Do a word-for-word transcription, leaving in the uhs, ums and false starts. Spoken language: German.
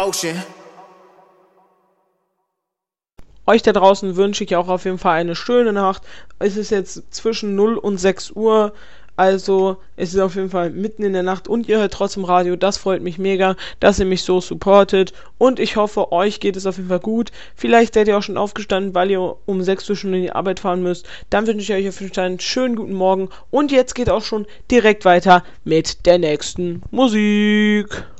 motion. Euch da draußen wünsche ich auch auf jeden Fall eine schöne Nacht. Es ist jetzt zwischen null und sechs Uhr, also es ist auf jeden Fall mitten in der Nacht und ihr hört trotzdem Radio. Das freut mich mega, dass ihr mich so supportet und ich hoffe, euch geht es auf jeden Fall gut. Vielleicht seid ihr auch schon aufgestanden, weil ihr um sechs Uhr schon in die Arbeit fahren müsst. Dann wünsche ich euch auf jeden Fall einen schönen guten Morgen und jetzt geht auch schon direkt weiter mit der nächsten Musik.